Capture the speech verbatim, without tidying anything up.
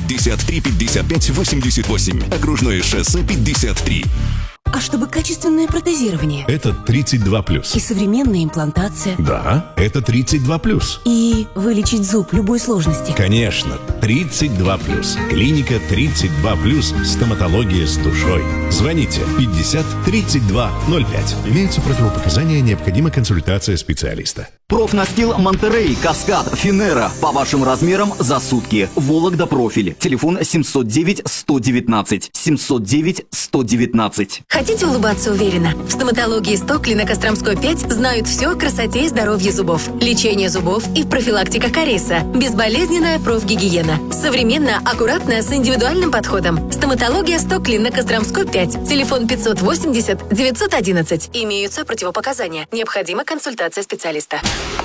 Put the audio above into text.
пятьдесят три пятьдесят пять восемьдесят восемь. Окружное шоссе пятьдесят три. А чтобы качественное протезирование? Это тридцать два плюс. И современная имплантация? Да, это тридцать два плюс. И вылечить зуб любой сложности? Конечно, тридцать два плюс. Клиника тридцать два плюс. Стоматология с душой. Звоните пятьдесят тридцать два ноль пять. Имеются противопоказания, необходима консультация специалиста. Профнастил Монтерей, Каскад, Финера. По вашим размерам за сутки. Вологда профиль. Телефон семьсот девять сто девятнадцать. семьсот девять сто девятнадцать. Хотите улыбаться уверенно? В стоматологии Стокли на Костромской пять знают все о красоте и здоровье зубов. Лечение зубов и профилактика кариеса. Безболезненная профгигиена. Современно, аккуратно, с индивидуальным подходом. Стоматология Стокли на Костромской пять. Телефон пятьсот восемьдесят девятьсот одиннадцать. Имеются противопоказания. Необходима консультация специалиста.